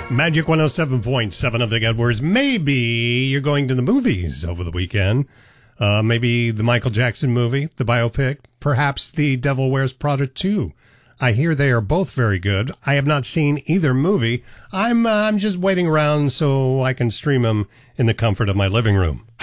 Magic 107.7 of the Edwards. Maybe you're going to the movies over the weekend. Maybe the Michael Jackson movie, the biopic, perhaps The Devil Wears Prada 2. I hear they are both very good. I have not seen either movie. I'm just waiting around so I can stream them in the comfort of my living room.